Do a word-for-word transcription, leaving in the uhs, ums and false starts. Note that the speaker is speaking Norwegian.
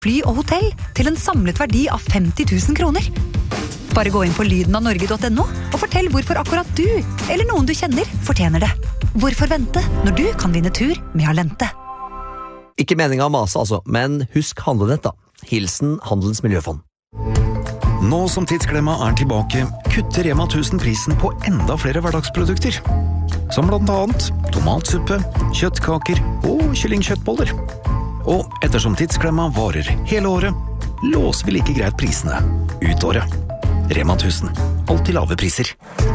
fly og hotell til en samlet verdi av femti tusen kroner. Bare gå inn på lyden av norge punktum no og fortell hvorfor akkurat du, eller noen du kjenner, fortjener det. Hvorfor vente når du kan vinne tur med Alente? Ikke meningen å mase altså, men husk handlenett da. Hilsen Handelens Miljøfond. Nå som Tidsklemma er tilbake, kutter Rema tusen prisen på enda flere hverdagsprodukter. Som blant annet tomatsuppe, kjøttkaker og kyllingkjøttboller. Og ettersom Tidsklemma varer hele året, låser vi like greit prisene ut året. Rema tusen. Alltid lave priser.